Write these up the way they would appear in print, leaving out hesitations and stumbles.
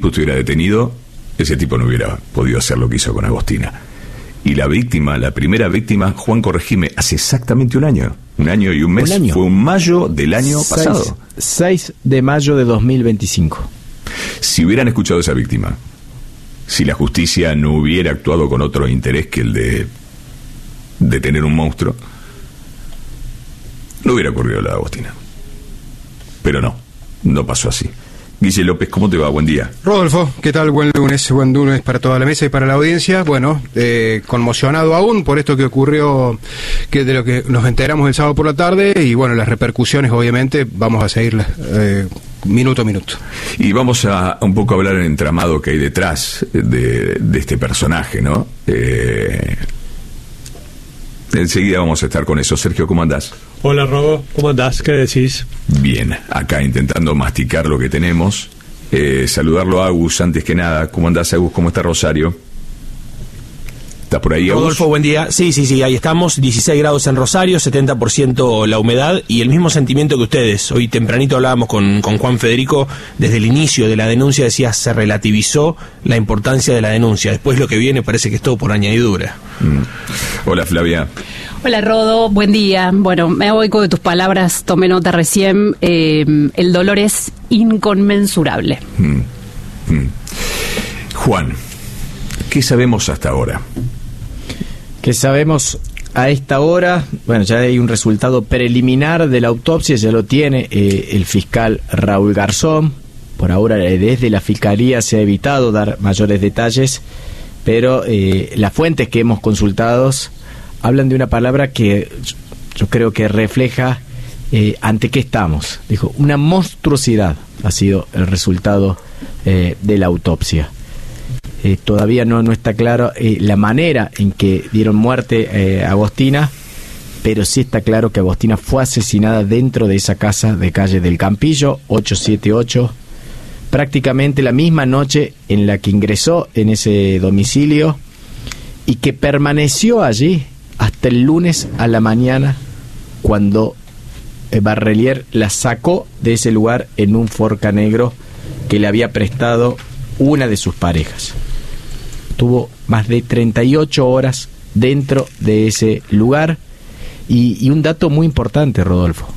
tipo estuviera detenido, ese tipo no hubiera podido hacer lo que hizo con Agostina. Y la víctima, la primera víctima, Juan, corregime, hace exactamente un año y un mes. Fue un mayo del año pasado. 6 de mayo de 2025. Si hubieran escuchado a esa víctima, si la justicia no hubiera actuado con otro interés que el de detener un monstruo, no hubiera ocurrido la de Agostina. Pero no pasó así. Guille López, ¿cómo te va? Buen día. Rodolfo, ¿qué tal? Buen lunes para toda la mesa y para la audiencia. Bueno, conmocionado aún por esto que ocurrió, que de lo que nos enteramos el sábado por la tarde, y bueno, las repercusiones obviamente vamos a seguirlas minuto a minuto. Y vamos a un poco hablar del entramado que hay detrás de este personaje, ¿no? Enseguida vamos a estar con eso. Sergio, ¿cómo andás? Hola, Robo, ¿cómo andás? ¿Qué decís? Bien, acá intentando masticar lo que tenemos. Saludarlo a Agus antes que nada. ¿Cómo andás, Agus? ¿Cómo está Rosario? ¿Estás por ahí, Agus? Rodolfo, buen día. Sí, ahí estamos. 16 grados en Rosario, 70% la humedad y el mismo sentimiento que ustedes. Hoy tempranito hablábamos con Juan Federico. Desde el inicio de la denuncia decía se relativizó la importancia de la denuncia. Después lo que viene parece que es todo por añadidura. Hola, Flavia. Hola, Rodo, buen día. Bueno, me hago eco de tus palabras, tomé nota recién. El dolor es inconmensurable. Juan, ¿qué sabemos hasta ahora? ¿Qué sabemos a esta hora? Bueno, ya hay un resultado preliminar de la autopsia, ya lo tiene el fiscal Raúl Garzón. Por ahora, desde la Fiscalía se ha evitado dar mayores detalles, pero las fuentes que hemos consultado hablan de una palabra que yo creo que refleja ante qué estamos. Dijo, una monstruosidad ha sido el resultado de la autopsia. Todavía no está claro la manera en que dieron muerte a Agostina, pero sí está claro que Agostina fue asesinada dentro de esa casa de calle del Campillo, 878, prácticamente la misma noche en la que ingresó en ese domicilio y que permaneció allí hasta el lunes a la mañana, cuando Barrelier la sacó de ese lugar en un Forca negro que le había prestado una de sus parejas. Tuvo más de 38 horas dentro de ese lugar. Y un dato muy importante, Rodolfo.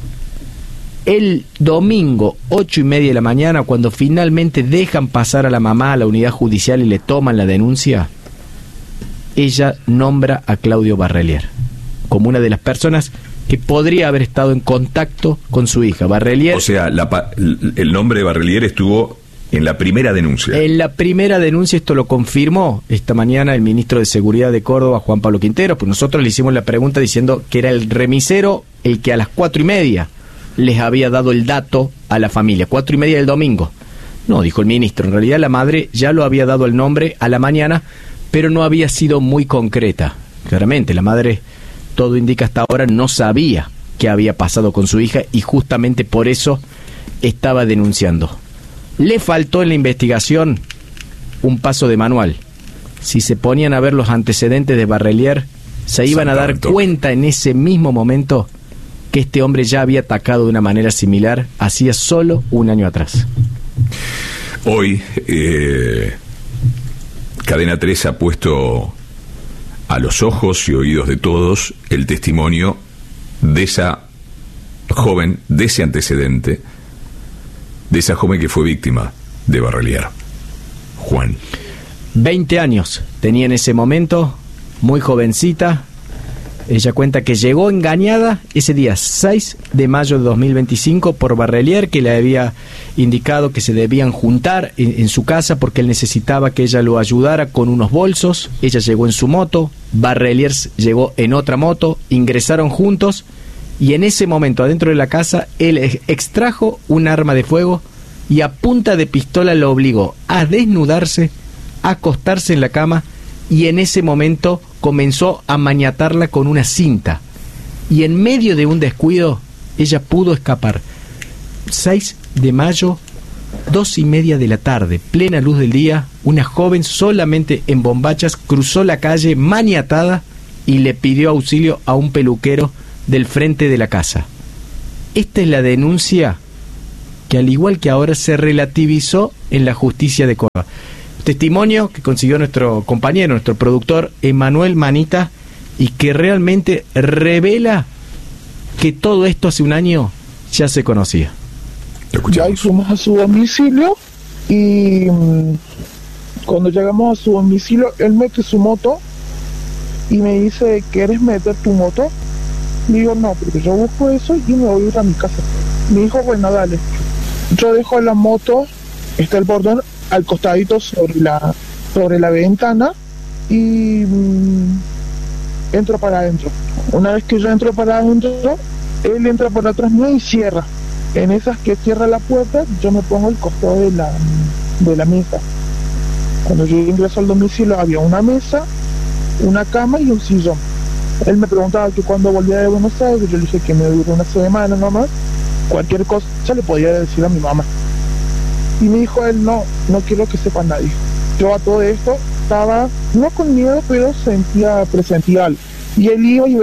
El domingo, 8:30 de la mañana, cuando finalmente dejan pasar a la mamá a la unidad judicial y le toman la denuncia, ella nombra a Claudio Barrelier como una de las personas que podría haber estado en contacto con su hija. Barrelier, o sea, el nombre de Barrelier estuvo en la primera denuncia. En la primera denuncia, esto lo confirmó esta mañana el ministro de Seguridad de Córdoba, Juan Pablo Quintero, pues nosotros le hicimos la pregunta diciendo que era el remisero el que a las 4:30 les había dado el dato a la familia, 4:30 del domingo. No, dijo el ministro, en realidad la madre ya lo había dado el nombre a la mañana, pero no había sido muy concreta. Claramente, la madre, todo indica hasta ahora, no sabía qué había pasado con su hija y justamente por eso estaba denunciando. Le faltó en la investigación un paso de manual. Si se ponían a ver los antecedentes de Barrelier, se iban a dar cuenta en ese mismo momento que este hombre ya había atacado de una manera similar hacía solo un año atrás. Hoy, Cadena 3 ha puesto a los ojos y oídos de todos el testimonio de esa joven, de ese antecedente, de esa joven que fue víctima de Barrelier. Juan. 20 años tenía en ese momento, muy jovencita. Ella cuenta que llegó engañada ese día 6 de mayo de 2025 por Barrelier, que le había indicado que se debían juntar en su casa porque él necesitaba que ella lo ayudara con unos bolsos. Ella llegó en su moto, Barrelier llegó en otra moto, ingresaron juntos y en ese momento adentro de la casa él extrajo un arma de fuego y a punta de pistola lo obligó a desnudarse, a acostarse en la cama y en ese momento comenzó a maniatarla con una cinta. Y en medio de un descuido, ella pudo escapar. 6 de mayo, 2:30 de la tarde, plena luz del día, una joven solamente en bombachas cruzó la calle maniatada y le pidió auxilio a un peluquero del frente de la casa. Esta es la denuncia que al igual que ahora se relativizó en la justicia de Córdoba. Testimonio que consiguió nuestro compañero, nuestro productor Emanuel Manita, y que realmente revela que todo esto hace un año ya se conocía. Ya fuimos a su domicilio y cuando llegamos a su domicilio, él mete su moto y me dice, ¿quieres meter tu moto? Le digo, no, porque yo busco eso y me voy a ir a mi casa. Me dijo, bueno, dale. Yo dejo la moto, está el bordón al costadito sobre la ventana y entro para adentro. Una vez que yo entro para adentro, él entra por atrás mío y cierra. En esas que cierra la puerta, yo me pongo al costado de la mesa. Cuando yo ingreso al domicilio había una mesa, una cama y un sillón. Él me preguntaba que cuando volvía de Buenos Aires, yo le dije que me duró una semana nomás, cualquier cosa le podía decir a mi mamá. Y me dijo él, no quiero que sepa nadie. Yo a todo esto estaba, no con miedo, pero presentía algo. Y él iba y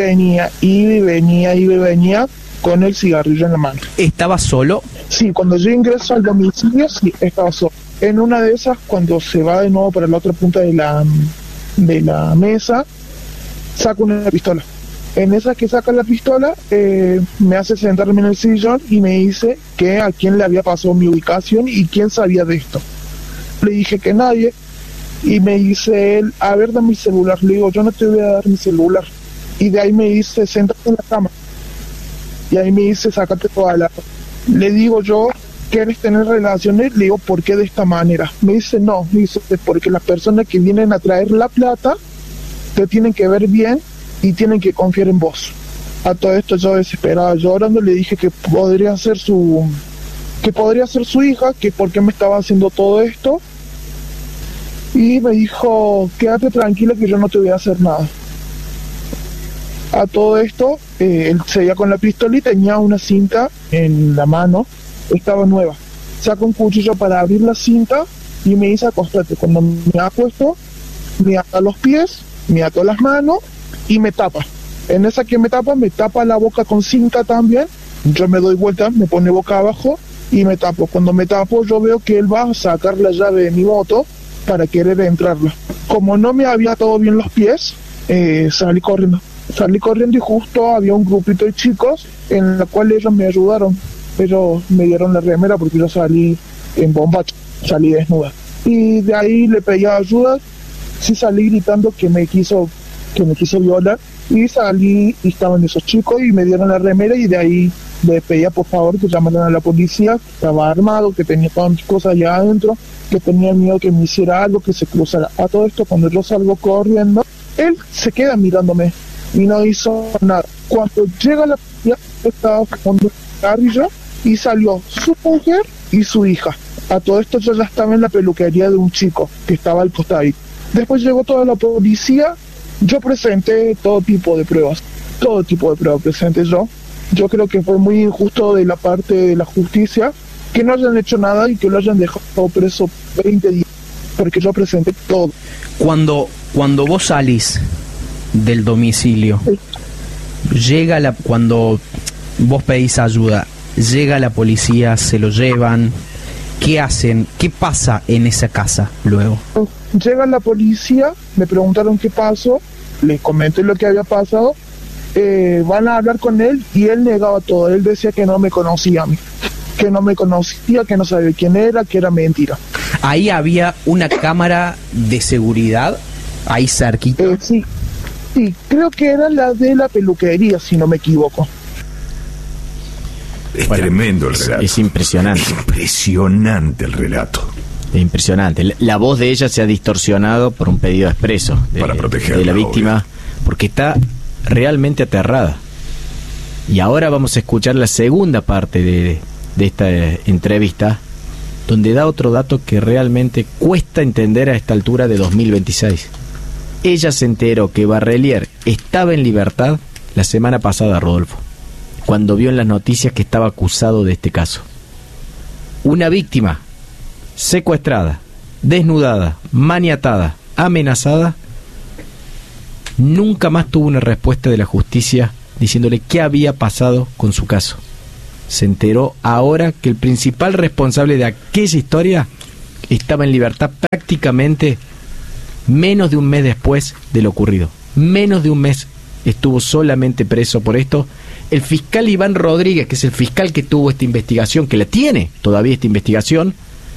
venía con el cigarrillo en la mano. ¿Estaba solo? Sí, cuando yo ingreso al domicilio, sí, estaba solo. En una de esas, cuando se va de nuevo para la otra punta de la mesa, saca una pistola. En esa que saca la pistola, me hace sentarme en el sillón y me dice que a quién le había pasado mi ubicación y quién sabía de esto. Le dije que nadie, y me dice él, a ver, dame mi celular. Le digo, yo no te voy a dar mi celular. Y de ahí me dice, siéntate en la cama. Y ahí me dice, sácate toda la... Le digo yo, ¿quieres tener relaciones? Le digo, ¿por qué de esta manera? Me dice, no, me dice, porque las personas que vienen a traer la plata te tienen que ver bien y tienen que confiar en vos. A todo esto yo desesperada, llorando, le dije que podría ser su hija, que por qué me estaba haciendo todo esto. Y me dijo, quédate tranquila que yo no te voy a hacer nada. A todo esto, él seguía con la pistola y tenía una cinta en la mano, estaba nueva. Saca un cuchillo para abrir la cinta y me dice, acostate. Cuando me ha puesto, me ata los pies, me ató las manos y me tapa. En esa que me tapa la boca con cinta también. Yo me doy vuelta, me pone boca abajo y me tapo. Cuando me tapo, yo veo que él va a sacar la llave de mi moto para querer entrarla. Como no me había atado bien los pies, salí corriendo y justo había un grupito de chicos en la cual ellos me ayudaron. Ellos me dieron la remera porque yo salí en bombacho, salí desnuda. Y de ahí le pedí ayuda, sí salí gritando que me quiso violar, y salí y estaban esos chicos y me dieron la remera, y de ahí le pedía por favor que llamaran a la policía, que estaba armado, que tenía todas mis cosas allá adentro, que tenía miedo que me hiciera algo, que se cruzara. A todo esto, cuando yo salgo corriendo, él se queda mirándome y no hizo nada. Cuando llega la policía, estaba fumando un cigarrillo y salió su mujer y su hija. A todo esto yo ya estaba en la peluquería de un chico que estaba al costado. Después llegó toda la policía, yo presenté todo tipo de pruebas presenté yo. Yo creo que fue muy injusto de la parte de la justicia que no hayan hecho nada y que lo hayan dejado preso 20 días, porque yo presenté todo. Cuando vos salís del domicilio, sí, cuando vos pedís ayuda, llega la policía, se lo llevan, ¿qué hacen? ¿Qué pasa en esa casa luego? Llega la policía, me preguntaron qué pasó, les comenté lo que había pasado, van a hablar con él y él negaba todo. Él decía que no me conocía a mí, que no me conocía, que no sabía quién era, que era mentira. ¿Ahí había una cámara de seguridad ahí cerquita? Sí, creo que era la de la peluquería, si no me equivoco. Es tremendo el relato. Es impresionante. Impresionante el relato. Impresionante. La voz de ella se ha distorsionado por un pedido expreso para protegerla, de la víctima, obvio, porque está realmente aterrada. Y ahora vamos a escuchar la segunda parte de esta entrevista, donde da otro dato que realmente cuesta entender a esta altura de 2026. Ella se enteró que Barrelier estaba en libertad la semana pasada, Rodolfo, cuando vio en las noticias que estaba acusado de este caso. Una víctima secuestrada, desnudada, maniatada, amenazada, nunca más tuvo una respuesta de la justicia diciéndole qué había pasado con su caso. se enteró ahora que el principal responsable de aquella historia estaba en libertad prácticamente menos de un mes después de lo ocurrido. Menos de un mes estuvo solamente preso por esto. El fiscal Iván Rodríguez, que es el fiscal que tuvo esta investigación, que la tiene todavía esta investigación,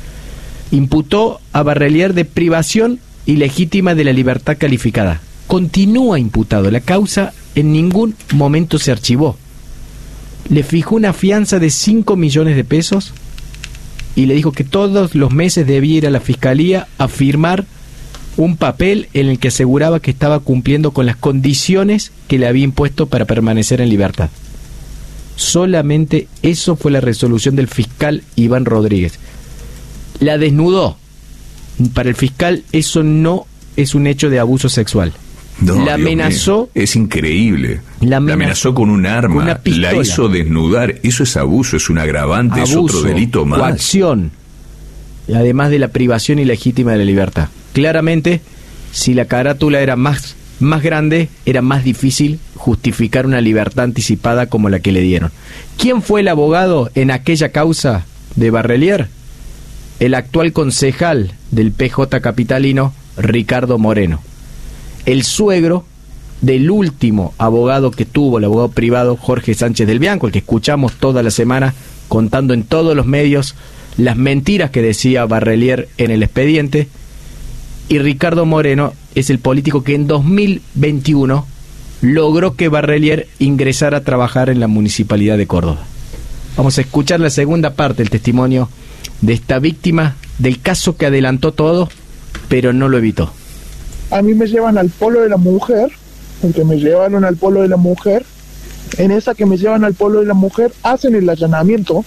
imputó a Barrelier de privación ilegítima de la libertad calificada. Continúa imputado. La causa en ningún momento se archivó. Le fijó una fianza de 5 millones de pesos y le dijo que todos los meses debía ir a la fiscalía a firmar un papel en el que aseguraba que estaba cumpliendo con las condiciones que le había impuesto para permanecer en libertad. Solamente eso fue la resolución del fiscal Iván Rodríguez. La desnudó. Para el fiscal eso no es un hecho de abuso sexual. No, la amenazó. Es increíble. La amenazó con un arma, con una pistola. La hizo desnudar. Eso es abuso, es un agravante, Abuso, es otro delito más. Coacción, además de la privación ilegítima de la libertad. Claramente, si la carátula era más grande, era más difícil justificar una libertad anticipada como la que le dieron. ¿Quién fue el abogado en aquella causa de Barrelier? El actual concejal del PJ capitalino, Ricardo Moreno. El suegro del último abogado que tuvo, el abogado privado Jorge Sánchez del Bianco, el que escuchamos toda la semana contando en todos los medios las mentiras que decía Barrelier en el expediente. Y Ricardo Moreno es el político que en 2021 logró que Barrelier ingresara a trabajar en la Municipalidad de Córdoba. Vamos a escuchar la segunda parte del testimonio de esta víctima del caso que adelantó todo, pero no lo evitó. A mí me llevan al polo de la mujer, porque me llevaron al polo de la mujer. En esa que me llevan al polo de la mujer hacen el allanamiento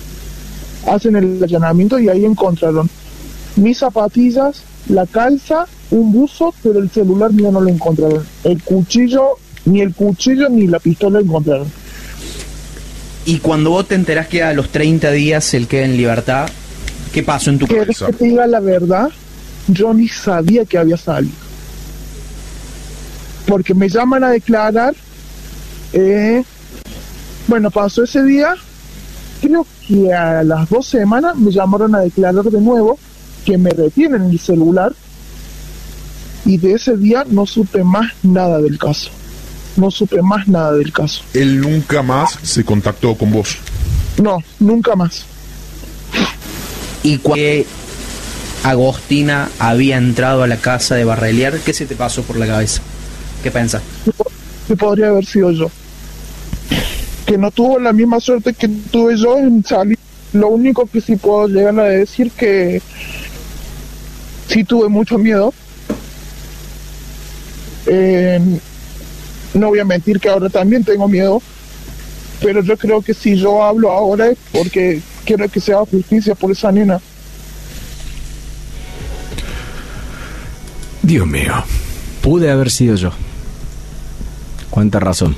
y ahí encontraron mis zapatillas, la calza, un buzo, pero el celular mío no lo encontraron. Ni el cuchillo ni la pistola encontraron. Y cuando vos te enterás que a los 30 días él queda en libertad, ¿qué pasó en tu cabeza? ¿Quieres que te diga la verdad? Yo ni sabía que había salido. Porque me llaman a declarar. Bueno, pasó ese día. Creo que a las 2 semanas me llamaron a declarar de nuevo, que me retienen el celular. Y de ese día no supe más nada del caso. ¿Él nunca más se contactó con vos? No, nunca más. ¿Y cuando Agostina había entrado a la casa de Barrelier, qué se te pasó por la cabeza? ¿Qué pensás? Que podría haber sido yo. Que no tuvo la misma suerte que tuve yo en salir. Lo único que sí puedo llegar a decir que sí tuve mucho miedo. No voy a mentir que ahora también tengo miedo, pero yo creo que si yo hablo ahora es porque quiero que se haga justicia por esa nena. Dios mío. Pude haber sido yo. Cuánta razón.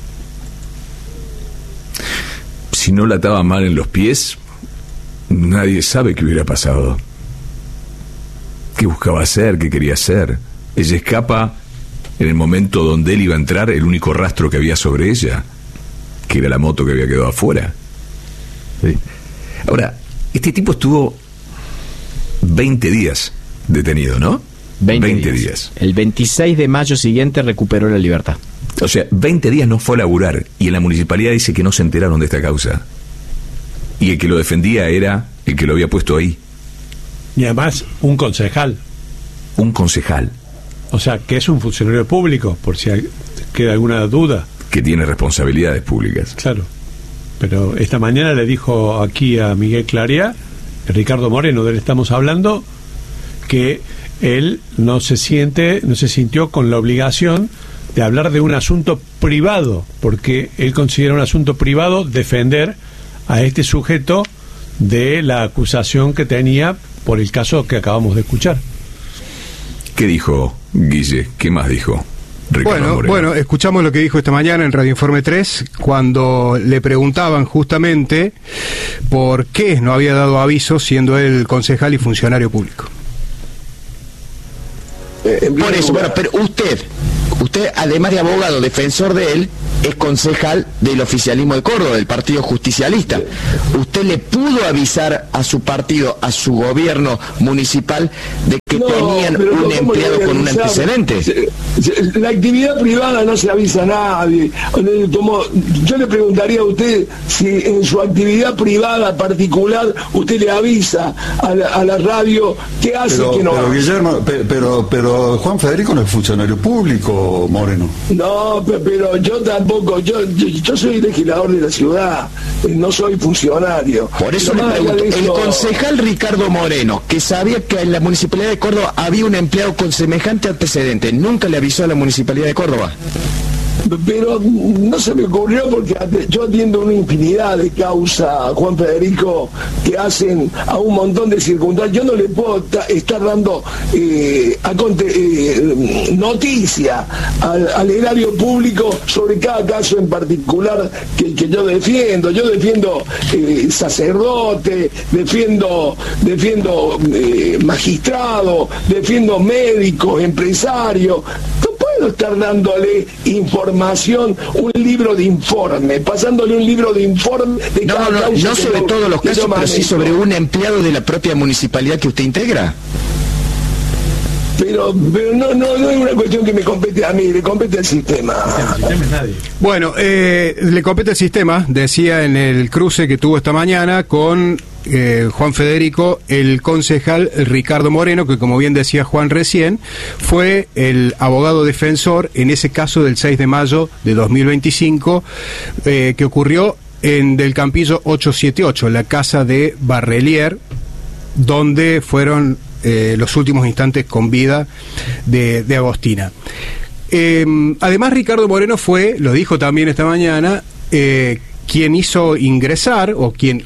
Si no la ataba mal en los pies, nadie sabe qué hubiera pasado. ¿Qué buscaba hacer? ¿Qué quería hacer? Ella escapa en el momento donde él iba a entrar, el único rastro que había sobre ella, que era la moto que había quedado afuera. ¿Sí? Ahora, este tipo estuvo 20 días detenido, ¿no? 20 días. El 26 de mayo siguiente recuperó la libertad. O sea, 20 días no fue a laburar, y en la municipalidad dice que no se enteraron de esta causa. Y el que lo defendía era el que lo había puesto ahí. Y además, un concejal. Un concejal. O sea, que es un funcionario público, por si queda alguna duda. Que tiene responsabilidades públicas. Claro. Pero esta mañana le dijo aquí a Miguel Clarea, Ricardo Moreno, de él estamos hablando, que él no se sintió con la obligación de hablar de un asunto privado, porque él considera un asunto privado defender a este sujeto de la acusación que tenía por el caso que acabamos de escuchar. ¿Qué dijo Guille? ¿Qué más dijo Ricardo Moreno? Bueno, escuchamos lo que dijo esta mañana en Radio Informe 3, cuando le preguntaban justamente por qué no había dado aviso siendo él concejal y funcionario público. Por eso, bueno, pero usted, además de abogado, defensor de él, es concejal del oficialismo de Córdoba, del Partido Justicialista. ¿Usted le pudo avisar a su partido, a su gobierno municipal, de que tenían un empleado con un antecedente? La actividad privada no se avisa a nadie. Yo le preguntaría a usted si en su actividad privada particular usted le avisa a la radio qué hace, que no hace. Guillermo, pero Juan Federico no es funcionario público, Moreno. No, pero yo tampoco, yo soy legislador de la ciudad, no soy funcionario. Por eso le pregunto, el concejal Ricardo Moreno, que sabía que en la Municipalidad de Córdoba había un empleado con semejante antecedente, ¿nunca le avisó a la Municipalidad de Córdoba? Pero no se me ocurrió, porque yo atiendo una infinidad de causas, Juan Federico, que hacen a un montón de circunstancias. Yo no le puedo estar dando noticia al erario público sobre cada caso en particular que yo defiendo. Yo defiendo sacerdote, defiendo magistrado, defiendo médicos, empresarios. Estar dándole información, un libro de informe, pasándole un libro de informe de cada causa. No sobre todos los casos, pero sí sobre un empleado de la propia municipalidad que usted integra. Pero no es una cuestión que me compete a mí, le compete al sistema. Bueno, le compete al sistema, decía en el cruce que tuvo esta mañana con Juan Federico, el concejal Ricardo Moreno, que como bien decía Juan recién, fue el abogado defensor en ese caso del 6 de mayo de 2025, que ocurrió en Del Campillo 878, la casa de Barrelier, donde fueron los últimos instantes con vida de Agostina. Además, Ricardo Moreno fue, lo dijo también esta mañana, quien hizo ingresar o quien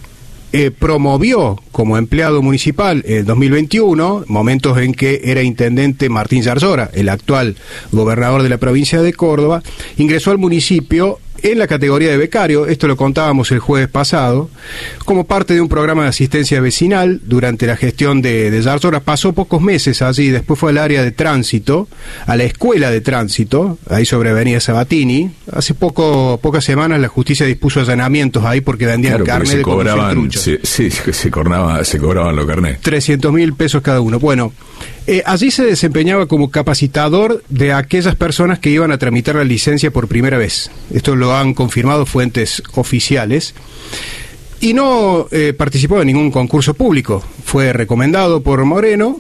promovió como empleado municipal en 2021, momentos en que era intendente Martín Zarzora, el actual gobernador de la provincia de Córdoba, ingresó al municipio en la categoría de becario, esto lo contábamos el jueves pasado, como parte de un programa de asistencia vecinal durante la gestión de Zarzora. Pasó pocos meses allí, después fue al área de tránsito, a la escuela de tránsito, ahí sobre Avenida Sabatini. Hace pocas semanas la justicia dispuso allanamientos ahí porque vendían carne de cobraban, se cobraban los carnés. 300.000 pesos cada uno. Bueno, allí se desempeñaba como capacitador de aquellas personas que iban a tramitar la licencia por primera vez. Esto lo han confirmado fuentes oficiales. Y no participó en ningún concurso público. Fue recomendado por Moreno,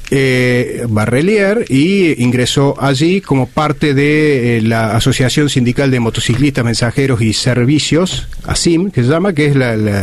Barrelier, y ingresó allí como parte de la Asociación Sindical de Motociclistas, Mensajeros y Servicios, ASIM, que se llama, que es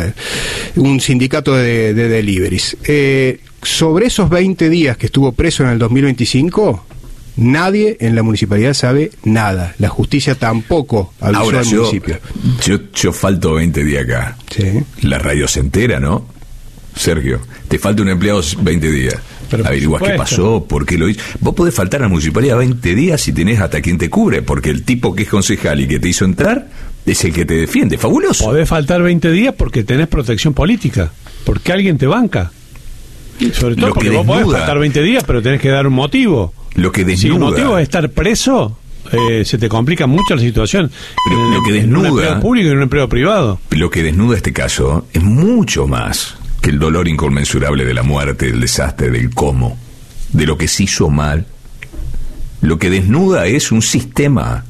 un sindicato de deliveries. Sobre esos 20 días que estuvo preso en el 2025, nadie en la municipalidad sabe nada. La justicia tampoco avisó Ahora, al municipio. Yo falto 20 días acá. Sí. La radio se entera, ¿no? Sergio, te falta un empleado 20 días. Pero averiguás qué pasó, por qué lo hizo. Vos podés faltar a la municipalidad 20 días si tenés hasta quien te cubre, porque el tipo que es concejal y que te hizo entrar es el que te defiende. Fabuloso. Podés faltar 20 días porque tenés protección política, porque alguien te banca. Sobre todo porque vos podés faltar 20 días, pero tenés que dar un motivo. Lo que desnuda. Si el motivo es estar preso, se te complica mucho la situación. Pero lo que desnuda, en un empleo público y en un empleo privado. Lo que desnuda este caso es mucho más que el dolor inconmensurable de la muerte, del desastre, del cómo, de lo que se hizo mal. Lo que desnuda es un sistema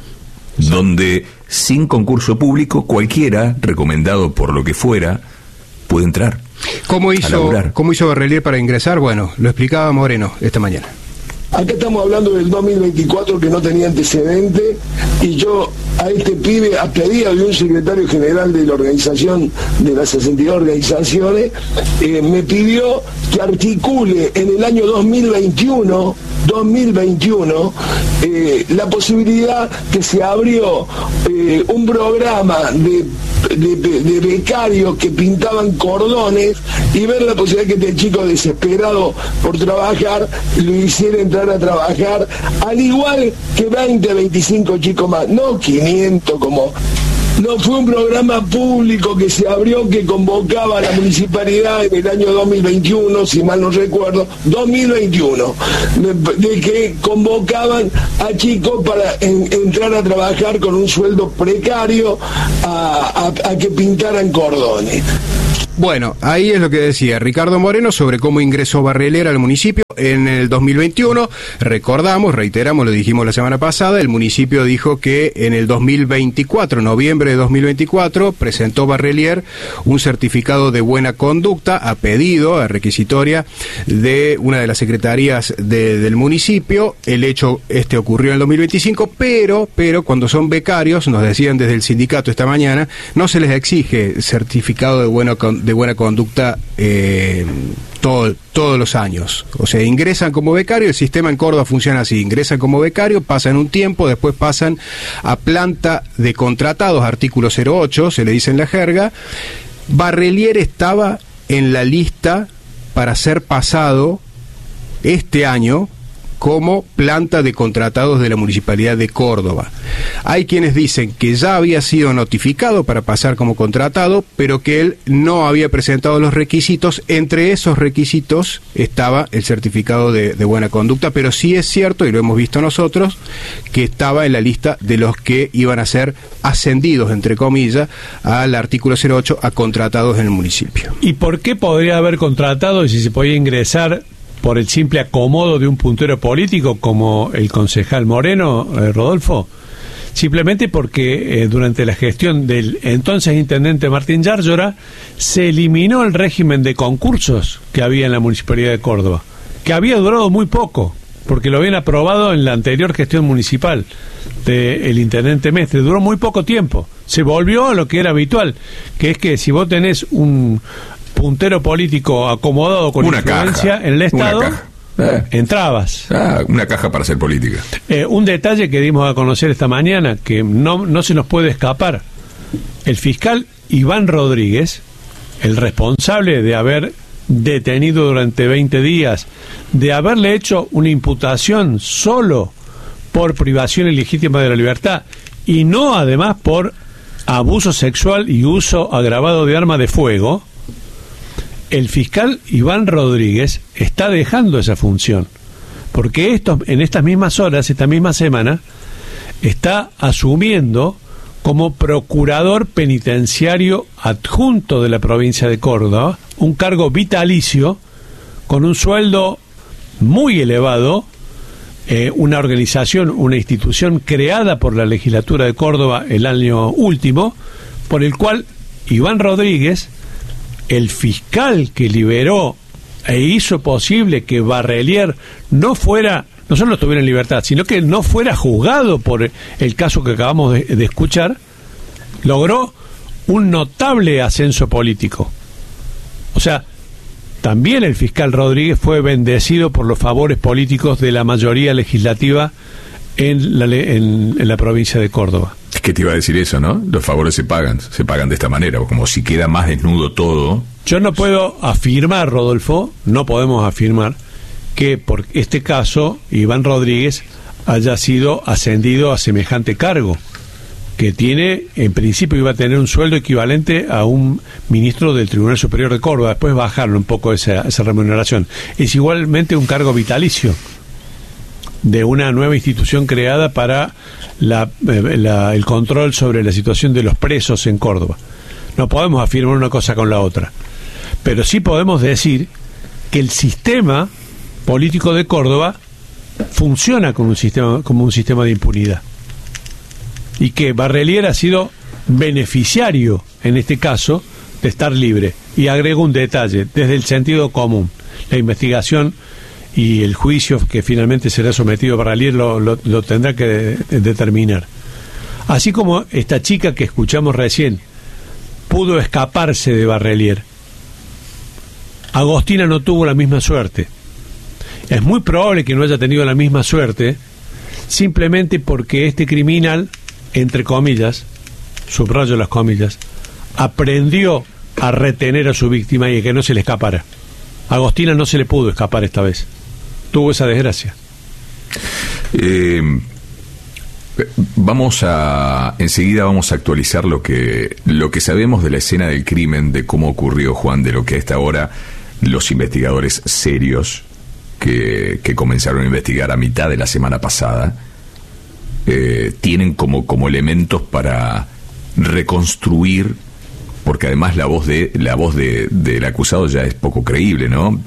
donde sin concurso público cualquiera, recomendado por lo que fuera, puede entrar. ¿Cómo hizo Barrelier para ingresar? Bueno, lo explicaba Moreno esta mañana. Acá estamos hablando del 2024, que no tenía antecedente, y yo a este pibe, a pedido de un secretario general de la organización, de las 62 organizaciones, me pidió que articule en el año 2021 la posibilidad que se abrió un programa de becarios que pintaban cordones, y ver la posibilidad que este chico desesperado por trabajar lo hiciera entrar a trabajar, al igual que 20, 25 chicos más, no 500 como No fue un programa público que se abrió, que convocaba a la municipalidad en el año 2021, si mal no recuerdo, 2021, de que convocaban a chicos para entrar a trabajar con un sueldo precario a que pintaran cordones. Bueno, ahí es lo que decía Ricardo Moreno sobre cómo ingresó Barrelier al municipio en el 2021. Recordamos, reiteramos, lo dijimos la semana pasada, el municipio dijo que en el 2024, noviembre de 2024, presentó Barrelier un certificado de buena conducta a pedido, a requisitoria de una de las secretarías del municipio. El hecho ocurrió en el 2025, pero cuando son becarios, nos decían desde el sindicato esta mañana, no se les exige certificado de buena conducta todos los años. O sea, ingresan como becario, el sistema en Córdoba funciona así: ingresan como becario, pasan un tiempo, después pasan a planta de contratados, artículo 08, se le dice en la jerga. Barrelier estaba en la lista para ser pasado este año como planta de contratados de la Municipalidad de Córdoba. Hay quienes dicen que ya había sido notificado para pasar como contratado, pero que él no había presentado los requisitos. Entre esos requisitos estaba el certificado de buena conducta, pero sí es cierto, y lo hemos visto nosotros, que estaba en la lista de los que iban a ser ascendidos, entre comillas, al artículo 08, a contratados en el municipio. ¿Y por qué podría haber contratado y si se podía ingresar por el simple acomodo de un puntero político como el concejal Moreno, Rodolfo? Simplemente porque durante la gestión del entonces intendente Martín Yárzora se eliminó el régimen de concursos que había en la Municipalidad de Córdoba, que había durado muy poco, porque lo habían aprobado en la anterior gestión municipal del intendente Mestre. Duró muy poco tiempo. Se volvió a lo que era habitual, que es que si vos tenés un puntero político acomodado con una influencia caja, en el Estado, entrabas. Una caja para hacer política. Un detalle que dimos a conocer esta mañana, que no se nos puede escapar: el fiscal Iván Rodríguez, el responsable de haber detenido durante 20 días, de haberle hecho una imputación solo por privación ilegítima de la libertad y no además por abuso sexual y uso agravado de arma de fuego, el fiscal Iván Rodríguez está dejando esa función, porque en estas mismas horas, esta misma semana, está asumiendo como procurador penitenciario adjunto de la provincia de Córdoba un cargo vitalicio con un sueldo muy elevado, una organización, una institución creada por la legislatura de Córdoba el año último, por el cual Iván Rodríguez, el fiscal que liberó e hizo posible que Barrelier no solo estuviera en libertad, sino que no fuera juzgado por el caso que acabamos de escuchar, logró un notable ascenso político. O sea, también el fiscal Rodríguez fue bendecido por los favores políticos de la mayoría legislativa en la provincia de Córdoba. Es que te iba a decir eso, ¿no? Los favores se pagan de esta manera, como si queda más desnudo todo. Yo no puedo afirmar, Rodolfo, no podemos afirmar que por este caso Iván Rodríguez haya sido ascendido a semejante cargo, que en principio iba a tener un sueldo equivalente a un ministro del Tribunal Superior de Córdoba, después bajarlo un poco esa remuneración. Es igualmente un cargo vitalicio de una nueva institución creada para el control sobre la situación de los presos en Córdoba. No podemos afirmar una cosa con la otra, pero sí podemos decir que el sistema político de Córdoba funciona como un sistema de impunidad, y que Barrelier ha sido beneficiario en este caso de estar libre. Y agrego un detalle: desde el sentido común, la investigación y el juicio que finalmente será sometido a Barrelier lo tendrá que determinar. Así como esta chica que escuchamos recién pudo escaparse de Barrelier, Agostina no tuvo la misma suerte. Es muy probable que no haya tenido la misma suerte simplemente porque este criminal, entre comillas, subrayo las comillas, aprendió a retener a su víctima y a que no se le escapara. A Agostina no se le pudo escapar esta vez. Tuvo esa desgracia. Enseguida vamos a actualizar lo que sabemos de la escena del crimen, de cómo ocurrió, Juan, de lo que a esta hora los investigadores serios que comenzaron a investigar a mitad de la semana pasada tienen como elementos para reconstruir, porque además la voz del acusado ya es poco creíble, ¿no?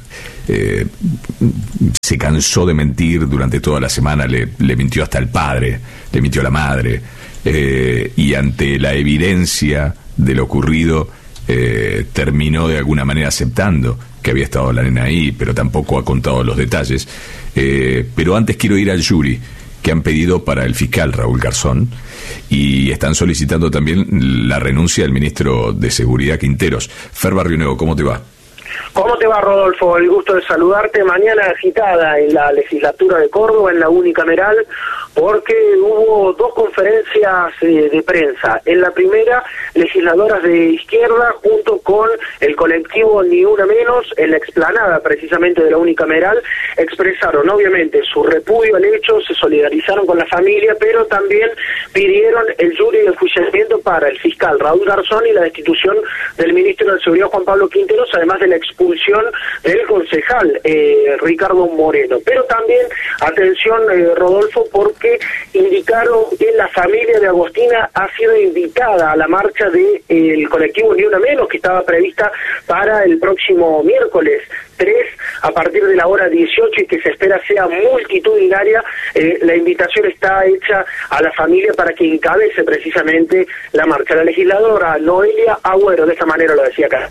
Se cansó de mentir durante toda la semana, le mintió hasta el padre, le mintió a la madre, y ante la evidencia de lo ocurrido terminó de alguna manera aceptando que había estado la nena ahí, pero tampoco ha contado los detalles. Pero antes quiero ir al jury que han pedido para el fiscal Raúl Garzón, y están solicitando también la renuncia del ministro de Seguridad, Quinteros. Fer Barrionuevo, ¿cómo te va? ¿Cómo te va, Rodolfo? El gusto de saludarte. Mañana agitada en la legislatura de Córdoba, en la unicameral, porque hubo dos conferencias de prensa. En la primera, legisladoras de izquierda junto con el colectivo Ni Una Menos, en la explanada precisamente de la unicameral, expresaron obviamente su repudio al hecho, se solidarizaron con la familia, pero también pidieron el jury de enjuiciamiento para el fiscal Raúl Garzón y la destitución del ministro de Seguridad Juan Pablo Quinteros, además de la expulsión del concejal Ricardo Moreno. Pero también, atención, Rodolfo, porque indicaron que la familia de Agostina ha sido invitada a la marcha del colectivo Ni Una Menos, que estaba prevista para el próximo miércoles 3 a partir de la hora 18 y que se espera sea multitudinaria. La invitación está hecha a la familia para que encabece precisamente la marcha. La legisladora Noelia Agüero de esta manera lo decía acá.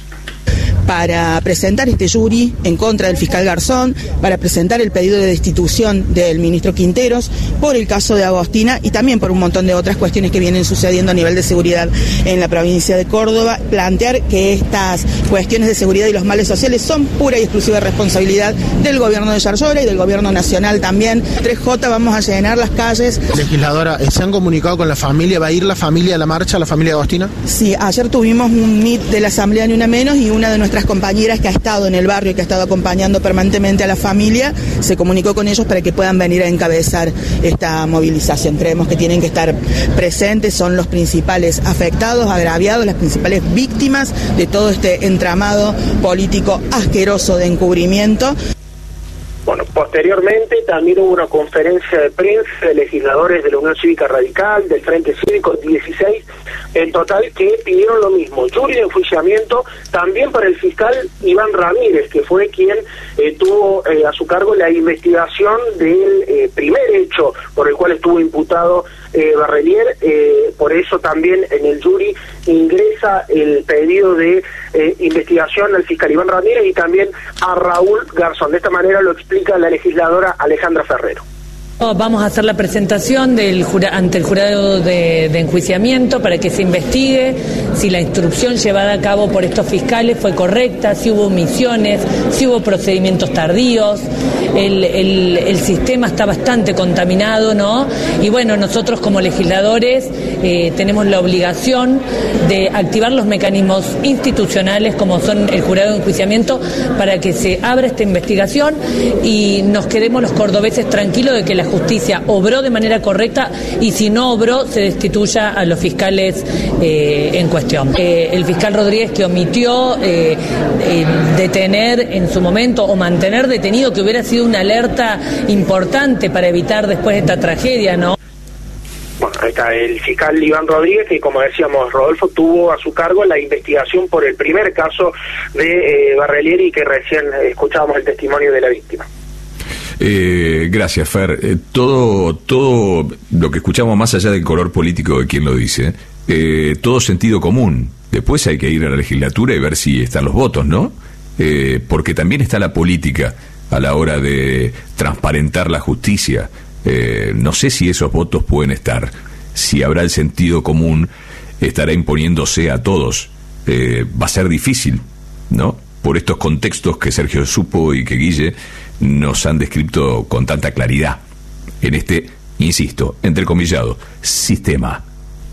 Para presentar este jury en contra del fiscal Garzón, para presentar el pedido de destitución del ministro Quinteros por el caso de Agostina y también por un montón de otras cuestiones que vienen sucediendo a nivel de seguridad en la provincia de Córdoba, plantear que estas cuestiones de seguridad y los males sociales son pura y exclusiva responsabilidad del gobierno de Yarlora y del gobierno nacional también. 3J, vamos a llenar las calles. Legisladora, ¿se han comunicado con la familia? ¿Va a ir la familia a la marcha, la familia de Agostina? Sí, ayer tuvimos un meet de la Asamblea Ni Una Menos y una de nuestras compañeras que ha estado en el barrio y que ha estado acompañando permanentemente a la familia, se comunicó con ellos para que puedan venir a encabezar esta movilización. Creemos que tienen que estar presentes, son los principales afectados, agraviados, las principales víctimas de todo este entramado político asqueroso de encubrimiento. Bueno, posteriormente también hubo una conferencia de prensa de legisladores de la Unión Cívica Radical, del Frente Cívico, 16 en total, que pidieron lo mismo, jury de enjuiciamiento también para el fiscal Iván Ramírez, que fue quien tuvo a su cargo la investigación del primer hecho por el cual estuvo imputado Barrelier. Por eso también en el jury ingresa el pedido de investigación al fiscal Iván Ramírez y también a Raúl Garzón. De esta manera lo explica la legisladora Alejandra Ferrero. Vamos a hacer la presentación ante el jurado de enjuiciamiento para que se investigue si la instrucción llevada a cabo por estos fiscales fue correcta, si hubo omisiones, si hubo procedimientos tardíos. El sistema está bastante contaminado, ¿no? Y bueno, nosotros como legisladores tenemos la obligación de activar los mecanismos institucionales como son el jurado de enjuiciamiento para que se abra esta investigación y nos quedemos los cordobeses tranquilos de que la justicia obró de manera correcta y si no obró se destituya a los fiscales en cuestión. El fiscal Rodríguez, que omitió detener en su momento o mantener detenido, que hubiera sido una alerta importante para evitar después esta tragedia, ¿no? Bueno, ahí está el fiscal Iván Rodríguez, que como decíamos, Rodolfo, tuvo a su cargo la investigación por el primer caso de Barrelier y que recién escuchábamos el testimonio de la víctima. Gracias, Fer. Todo lo que escuchamos, más allá del color político de quien lo dice, todo sentido común. Después hay que ir a la legislatura y ver si están los votos, ¿no? Porque también está la política a la hora de transparentar la justicia. No sé si esos votos pueden estar. Si habrá el sentido común, estará imponiéndose a todos. Va a ser difícil, ¿no? Por estos contextos que Sergio supo y que Guille nos han descrito con tanta claridad en este, insisto, entrecomillado, sistema.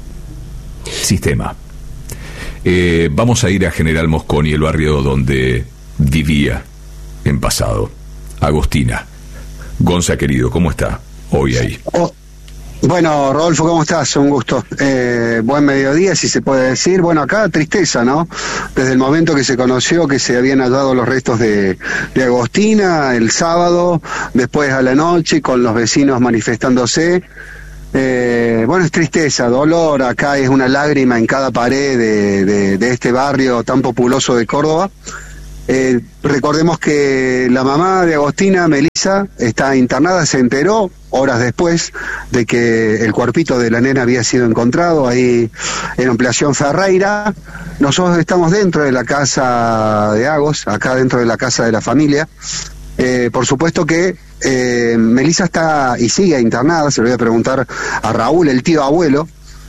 Vamos a ir a General Mosconi, el barrio donde vivía en pasado Agostina. Gonza, querido, ¿cómo está hoy ahí? Bueno, Rodolfo, ¿cómo estás? Un gusto. Buen mediodía, si se puede decir. Bueno, acá tristeza, ¿no? Desde el momento que se conoció que se habían hallado los restos de Agostina el sábado, después a la noche, con los vecinos manifestándose. Bueno, es tristeza, dolor, acá es una lágrima en cada pared de este barrio tan populoso de Córdoba. Recordemos que la mamá de Agostina, Melissa, está internada, se enteró horas después de que el cuerpito de la nena había sido encontrado ahí en Ampliación Ferreira. Nosotros estamos dentro de la casa de Agos, acá dentro de la casa de la familia. Por supuesto que Melissa está y sigue internada, se lo voy a preguntar a Raúl, el tío abuelo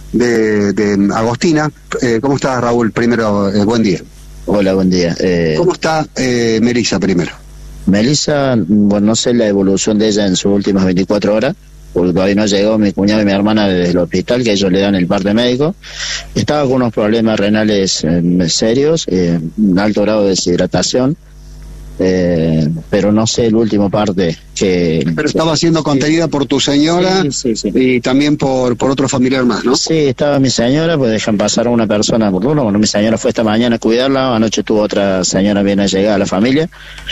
de Agostina. ¿Cómo estás, Raúl? Primero, buen día. Hola, buen día. ¿Cómo está Melissa primero? Melissa, bueno, no sé la evolución de ella en sus últimas 24 horas, porque todavía no llegó mi cuñado y mi hermana desde el hospital, que ellos le dan el parte médico. Estaba con unos problemas renales serios, un alto grado de deshidratación, pero no sé el último parte que... Pero estaba siendo contenida por tu señora, sí. Y también por otro familiar más, ¿no? Sí, estaba mi señora, pues dejan pasar a una persona por uno. Bueno, mi señora fue esta mañana a cuidarla, anoche tuvo otra señora bien allegada a la familia.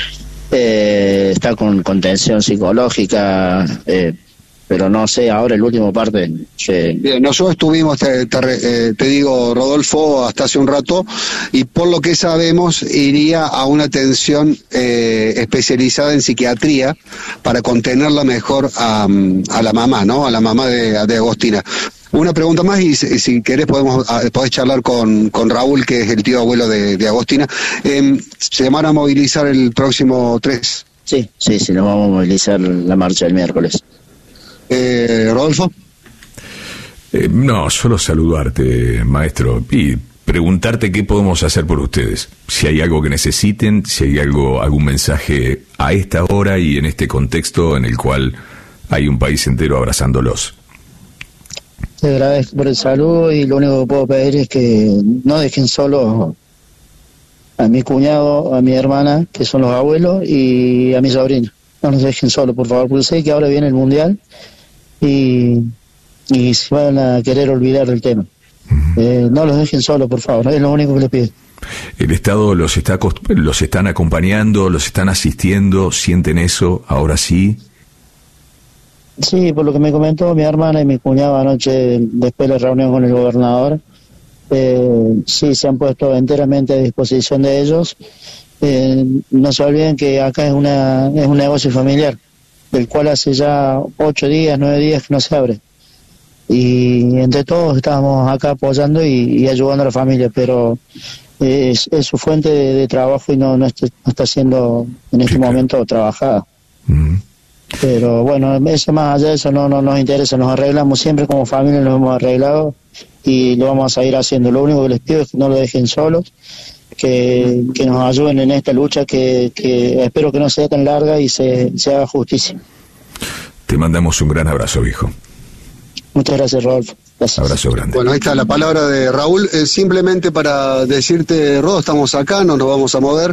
Está con contención psicológica, pero no sé ahora el último parte. Bien, nosotros estuvimos, te digo, Rodolfo, hasta hace un rato, y por lo que sabemos iría a una atención especializada en psiquiatría para contenerla mejor a la mamá, ¿no? A la mamá de Agostina. Una pregunta más y si querés podés charlar con Raúl, que es el tío abuelo de Agostina. ¿Se van a movilizar el próximo 3? Sí, nos vamos a movilizar la marcha del miércoles. ¿Rodolfo? No, solo saludarte, maestro, y preguntarte qué podemos hacer por ustedes. Si hay algo que necesiten, si hay algún mensaje a esta hora y en este contexto en el cual hay un país entero abrazándolos. Te agradezco por el saludo y lo único que puedo pedir es que no dejen solo a mi cuñado, a mi hermana, que son los abuelos, y a mi sobrino. No los dejen solo, por favor, porque sé que ahora viene el Mundial y se van a querer olvidar del tema. No los dejen solo, por favor, es lo único que les pido. ¿El Estado los están acompañando, los están asistiendo? ¿Sienten eso ahora sí? Sí, por lo que me comentó mi hermana y mi cuñado anoche, después de la reunión con el gobernador, sí, se han puesto enteramente a disposición de ellos. No se olviden que acá es un negocio familiar, del cual hace ya 8 días, 9 días que no se abre. Y entre todos estábamos acá apoyando y ayudando a la familia, pero es su fuente de trabajo y no está siendo en este momento trabajada. Pero bueno, eso más allá de eso no nos interesa, nos arreglamos siempre como familia, nos hemos arreglado y lo vamos a seguir haciendo. Lo único que les pido es que no lo dejen solos, que nos ayuden en esta lucha que espero que no sea tan larga y se haga justicia. Te mandamos un gran abrazo, viejo. Muchas gracias, Rodolfo. Gracias. Abrazo grande. Bueno, ahí está la palabra de Raúl. Simplemente para decirte, Rodo, estamos acá, no nos vamos a mover.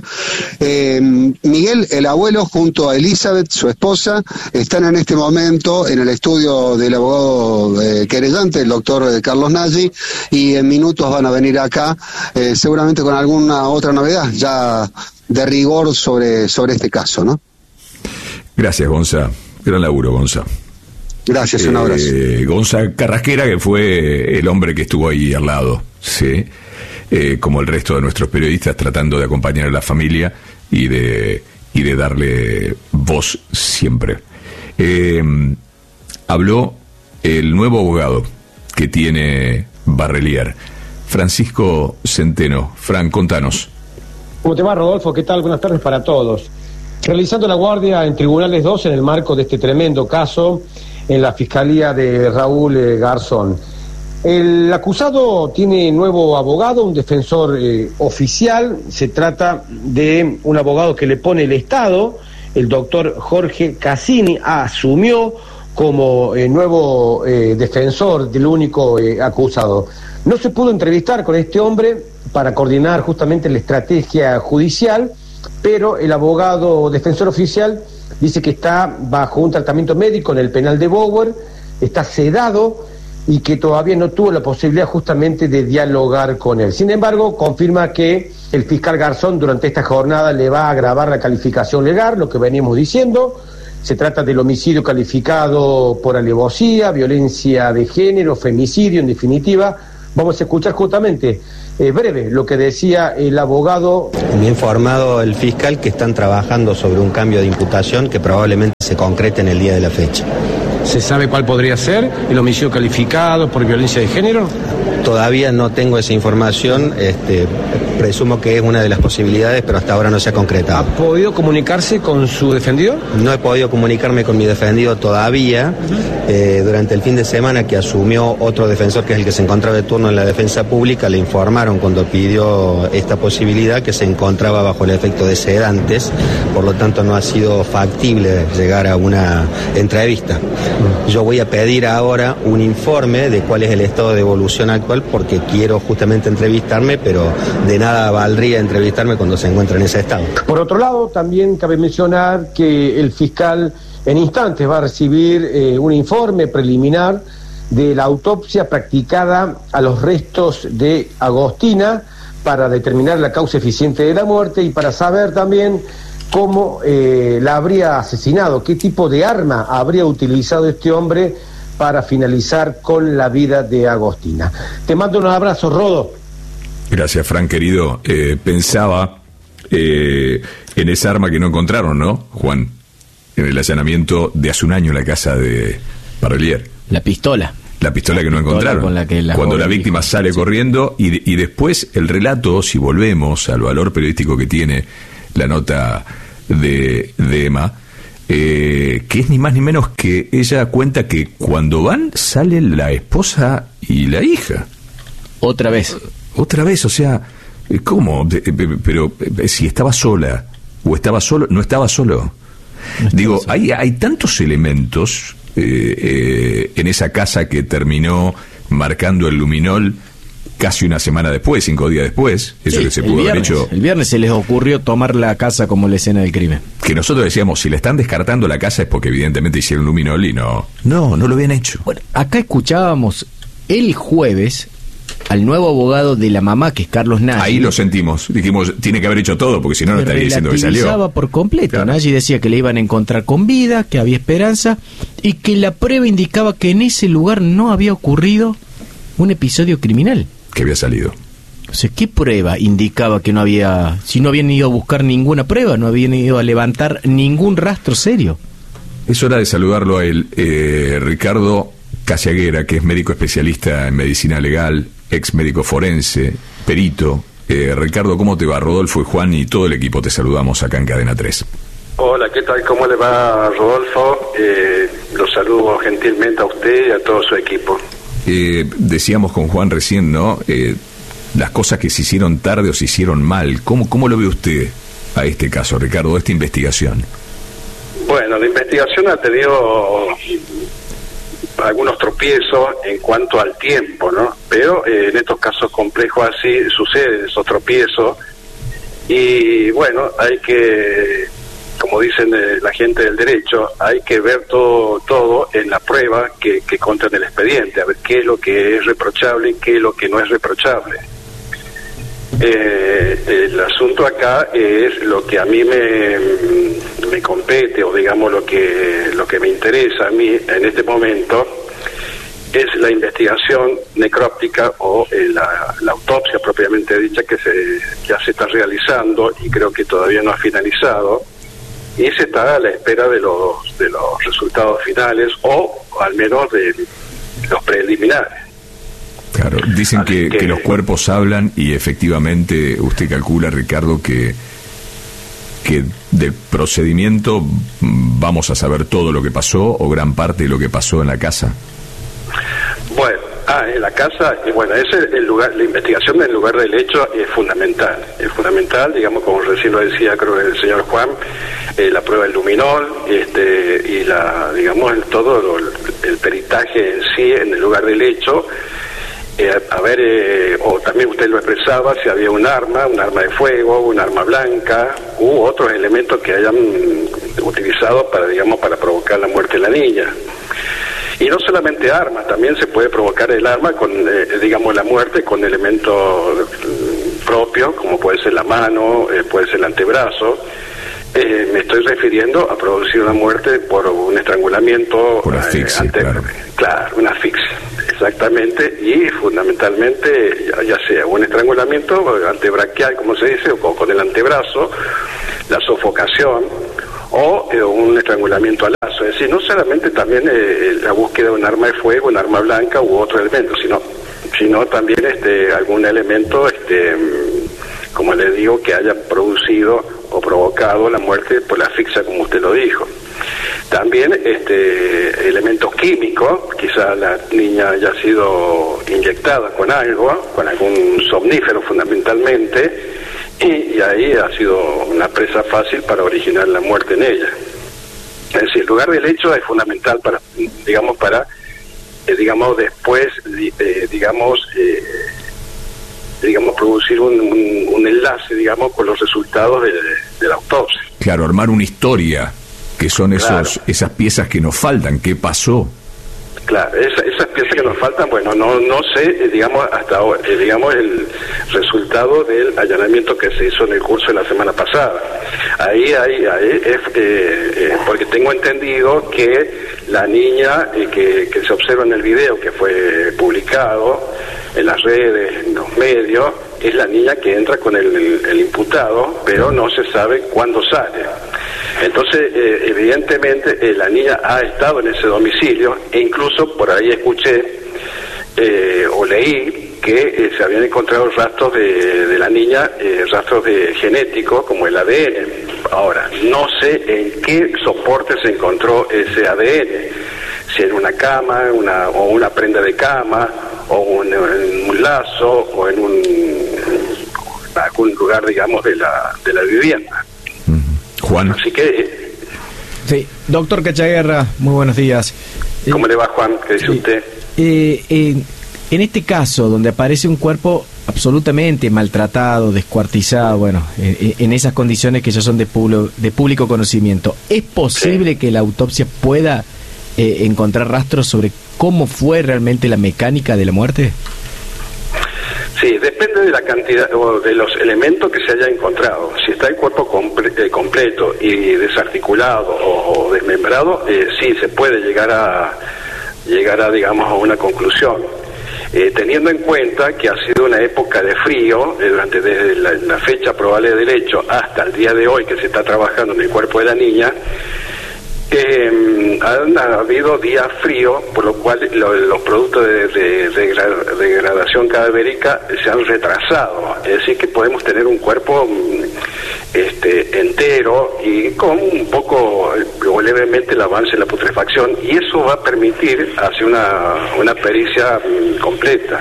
Miguel, el abuelo, junto a Elizabeth, su esposa, están en este momento en el estudio del abogado querellante, el doctor Carlos Nagy, y en minutos van a venir acá, seguramente con alguna otra novedad, ya de rigor sobre este caso, ¿no? Gracias, Gonza. Gran laburo, Gonza. Gracias, un abrazo. Gonza Carrasquera, que fue el hombre que estuvo ahí al lado, ¿sí? Como el resto de nuestros periodistas, tratando de acompañar a la familia y de darle voz siempre. Habló el nuevo abogado que tiene Barrelier, Francisco Centeno. Fran, contanos. ¿Cómo te va, Rodolfo? ¿Qué tal? Buenas tardes para todos. Realizando la guardia en Tribunales 2 en el marco de este tremendo caso en la Fiscalía de Raúl Garzón. El acusado tiene nuevo abogado, un defensor oficial. Se trata de un abogado que le pone el Estado. El doctor Jorge Cassini asumió como nuevo defensor del único acusado. No se pudo entrevistar con este hombre para coordinar justamente la estrategia judicial, pero el abogado defensor oficial dice que está bajo un tratamiento médico en el penal de Bower, está sedado y que todavía no tuvo la posibilidad justamente de dialogar con él. Sin embargo, confirma que el fiscal Garzón durante esta jornada le va a agravar la calificación legal, lo que venimos diciendo. Se trata del homicidio calificado por alevosía, violencia de género, femicidio, en definitiva. Vamos a escuchar justamente breve lo que decía el abogado. Me ha informado el fiscal que están trabajando sobre un cambio de imputación que probablemente se concrete en el día de la fecha. ¿Se sabe cuál podría ser el homicidio calificado por violencia de género? Todavía no tengo esa información, presumo que es una de las posibilidades, pero hasta ahora no se ha concretado. ¿Ha podido comunicarse con su defendido? No he podido comunicarme con mi defendido todavía. Durante el fin de semana que asumió otro defensor, que es el que se encontraba de turno en la defensa pública, le informaron cuando pidió esta posibilidad que se encontraba bajo el efecto de sedantes, por lo tanto no ha sido factible llegar a una entrevista. Yo voy a pedir ahora un informe de cuál es el estado de evolución actual, porque quiero justamente entrevistarme, pero de nada valdría entrevistarme cuando se encuentra en ese estado. Por otro lado, también cabe mencionar que el fiscal en instantes va a recibir un informe preliminar de la autopsia practicada a los restos de Agostina para determinar la causa eficiente de la muerte y para saber también cómo la habría asesinado, qué tipo de arma habría utilizado este hombre para finalizar con la vida de Agostina. Te mando un abrazo, Rodo. Gracias, Fran, querido. Pensaba en esa arma que no encontraron, ¿no, Juan? En el allanamiento de hace un año en la casa de Parrelier. La pistola. La pistola que no encontraron. Con la que cuando la víctima sale corriendo y después el relato, si volvemos al valor periodístico que tiene la nota de Emma, que es ni más ni menos que ella cuenta que cuando van salen la esposa y la hija. Otra vez, o sea, ¿cómo? Pero si estaba sola o estaba solo, no estaba solo. Digo, hay tantos elementos en esa casa que terminó marcando el luminol casi una semana después, 5 días después, eso sí, que se pudo haber hecho. El viernes se les ocurrió tomar la casa como la escena del crimen. Que nosotros decíamos, si le están descartando la casa es porque evidentemente hicieron luminol y no lo habían hecho. Bueno, acá escuchábamos el jueves al nuevo abogado de la mamá, que es Carlos Nagy. Ahí lo sentimos, dijimos, tiene que haber hecho todo, porque si no, no estaría diciendo que salió. Relativizaba por completo. Claro. Nagy decía que le iban a encontrar con vida, que había esperanza, y que la prueba indicaba que en ese lugar no había ocurrido un episodio criminal. Que había salido. O sea, ¿qué prueba indicaba que no había... Si no habían ido a buscar ninguna prueba, no habían ido a levantar ningún rastro serio? Es hora de saludarlo a él, Ricardo Casaguera, que es médico especialista en medicina legal, ex médico forense, perito. Ricardo, ¿cómo te va? Rodolfo y Juan y todo el equipo te saludamos acá en Cadena 3. Hola, ¿qué tal? ¿Cómo le va, Rodolfo? Lo saludo gentilmente a usted y a todo su equipo. Decíamos con Juan recién, ¿no? Las cosas que se hicieron tarde o se hicieron mal. ¿Cómo lo ve usted a este caso, Ricardo, a esta investigación? Bueno, la investigación ha tenido algunos tropiezos en cuanto al tiempo, ¿no? Pero en estos casos complejos así suceden esos tropiezos y bueno, hay que, como dicen la gente del derecho, hay que ver todo en la prueba que consta en el expediente, a ver qué es lo que es reprochable y qué es lo que no es reprochable. El asunto acá es lo que a mí me compete, o digamos lo que me interesa a mí en este momento es la investigación necróptica o la autopsia propiamente dicha que ya se está realizando y creo que todavía no ha finalizado y se está a la espera de los resultados finales o al menos de los preliminares. Claro, dicen que los cuerpos hablan y efectivamente usted calcula, Ricardo, que del procedimiento vamos a saber todo lo que pasó o gran parte de lo que pasó en la casa. Bueno, en la casa, bueno, el lugar, la investigación del lugar del hecho es fundamental, digamos, como recién lo decía creo el señor Juan, la prueba del luminol, y todo el peritaje en sí en el lugar del hecho. O también usted lo expresaba, si había un arma de fuego, un arma blanca, u otros elementos que hayan utilizado para provocar la muerte de la niña. Y no solamente armas, también se puede provocar el arma con, digamos, la muerte con elementos propios, como puede ser la mano, puede ser el antebrazo. Me estoy refiriendo a producir una muerte por un estrangulamiento. Por asfixia, claro, una asfixia, exactamente, y fundamentalmente, ya sea un estrangulamiento antebraquial, como se dice, o con el antebrazo, la sofocación, o un estrangulamiento al lazo. Es decir, no solamente también la búsqueda de un arma de fuego, un arma blanca u otro elemento, sino también algún elemento, como le digo, que haya producido o provocado la muerte por la asfixia, como usted lo dijo. También elementos químicos, quizá la niña haya sido inyectada con algo, con algún somnífero fundamentalmente, y ahí ha sido una presa fácil para originar la muerte en ella. Es decir, el lugar del hecho es fundamental para después, producir un enlace, con los resultados de la autopsia. Claro, armar una historia, que son esas piezas que nos faltan. ¿Qué pasó? Claro, esas piezas que nos faltan, bueno, no sé, hasta ahora, el resultado del allanamiento que se hizo en el curso de la semana pasada. Ahí porque tengo entendido que la niña que se observa en el video que fue publicado en las redes, en los medios, es la niña que entra con el imputado, pero no se sabe cuándo sale. Entonces, evidentemente, la niña ha estado en ese domicilio, e incluso por ahí escuché o leí que se habían encontrado rastros de la niña, rastros genéticos como el ADN. Ahora, no sé en qué soporte se encontró ese ADN, si en una cama, o una prenda de cama, o en un lazo, o en algún lugar, de la vivienda. Juan. Así que... Sí, doctor Cachaguerra, muy buenos días. ¿Cómo le va, Juan? ¿Qué dice usted? En este caso, donde aparece un cuerpo absolutamente maltratado, descuartizado, en esas condiciones que ya son de público conocimiento, ¿es posible que la autopsia pueda encontrar rastros sobre cómo fue realmente la mecánica de la muerte? Sí, depende de la cantidad o de los elementos que se haya encontrado. Si está el cuerpo completo y desarticulado o desmembrado, sí se puede llegar a a una conclusión. Teniendo en cuenta que ha sido una época de frío, desde la fecha probable del hecho hasta el día de hoy que se está trabajando en el cuerpo de la niña, han habido días fríos, por lo cual los productos de degradación cadavérica se han retrasado. Es decir, que podemos tener un cuerpo entero y con un poco o levemente el avance en la putrefacción, y eso va a permitir hacer una pericia completa.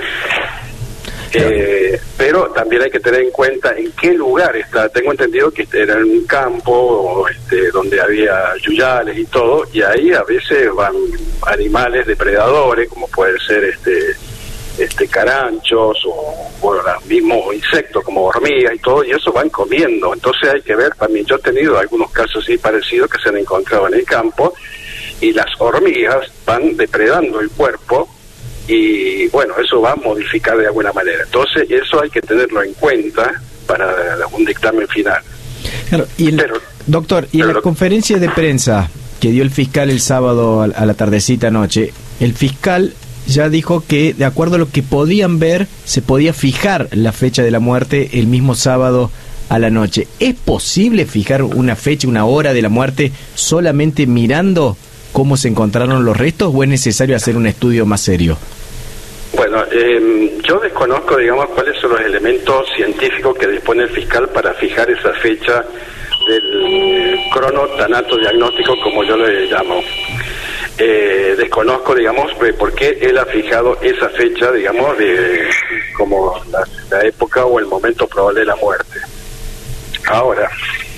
Pero también hay que tener en cuenta en qué lugar está. Tengo entendido que era en un campo donde había yuyales y todo, y ahí a veces van animales depredadores, como pueden ser caranchos o los mismos insectos como hormigas y todo, y eso van comiendo. Entonces hay que ver, también yo he tenido algunos casos así parecidos que se han encontrado en el campo, y las hormigas van depredando el cuerpo, y eso va a modificar de alguna manera. Entonces eso hay que tenerlo en cuenta para un dictamen final. Claro, doctor, en la conferencia de prensa que dio el fiscal el sábado a la tardecita noche, el fiscal ya dijo que, de acuerdo a lo que podían ver, se podía fijar la fecha de la muerte el mismo sábado a la noche. ¿Es posible fijar una fecha, una hora de la muerte solamente mirando cómo se encontraron los restos, o es necesario hacer un estudio más serio? Bueno, yo desconozco, cuáles son los elementos científicos que dispone el fiscal para fijar esa fecha del cronotanato diagnóstico, como yo le llamo. Desconozco, por qué él ha fijado esa fecha, como la época o el momento probable de la muerte. Ahora,